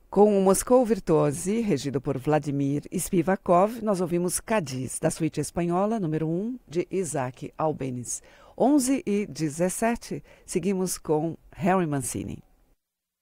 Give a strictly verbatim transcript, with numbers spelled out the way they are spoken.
Com o Moscou Virtuosi, regido por Vladimir Spivakov, nós ouvimos Cadiz, da suíte espanhola, número um, de Isaac Albéniz. onze e dezessete, seguimos com Harry Mancini.